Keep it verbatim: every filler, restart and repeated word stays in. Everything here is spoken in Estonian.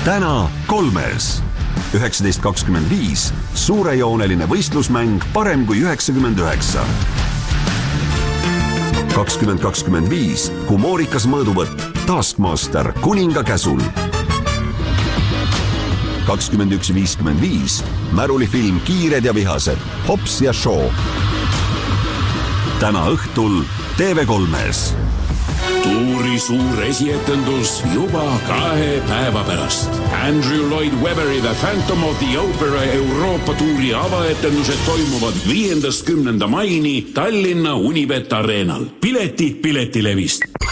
täna kolmes. üheksateist kakskümmend viis. Suurejooneline võistlusmäng parem kui üheksakümmend üheksa. kakskümmend kakskümmend viis. Humoorikas mõõduvõtt. Taskmaster kuninga käsul. kakskümmend üks viiskümmend viis. Märulifilm Kiired ja vihased. Hops ja Shaw. Täna õhtul T V kolmes. Tuuri suur esietendus juba kahe päeva pärast. Andrew Lloyd Webberi The Phantom of the Opera Euroopa tuuri avaetendused toimuvad viiendast kümnenda maini Tallinna Unibet Arenal. Piletid Piletilevist.